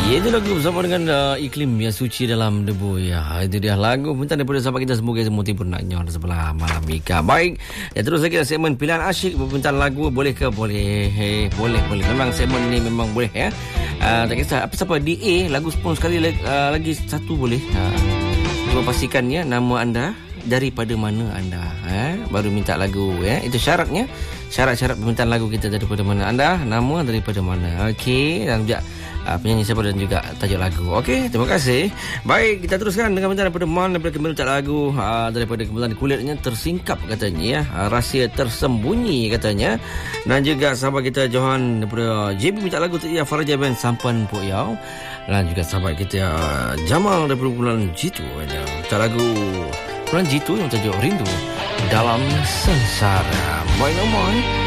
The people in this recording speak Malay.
Ya, itu lagu bersama dengan iklim yang suci dalam debu. Ya, itu dia lagu minta daripada sahabat kita. Semoga semua timpurnanya sebelah malam Mika. Baik, ya, terus lagi segmen pilihan asyik permintaan lagu. Boleh ke? Boleh. Boleh. Memang segmen ni memang boleh ya. Tak kisah apa siapa DA lagu 10 sekali lagi satu boleh. Cuba pastikan ya nama anda, daripada mana anda, baru minta lagu ya. Itu syaratnya. Syarat-syarat permintaan lagu kita daripada mana anda, nama daripada mana. Okey, dan juga penyanyi siapa dan juga tajuk lagu. Okey, terima kasih. Baik, kita teruskan dengan permintaan daripada Man daripada kembali minta lagu daripada kembali kulitnya tersingkap katanya ya. Rahsia tersembunyi katanya. Dan juga sahabat kita Johan daripada JB minta lagu tu ya, Faraja Band Sampan Pok Yau. Dan juga sahabat kita Jamal daripada bulan Jitu ya. Minta lagu bulan Jitu yang tajuk Rindu Dalam Sengsara. Baik,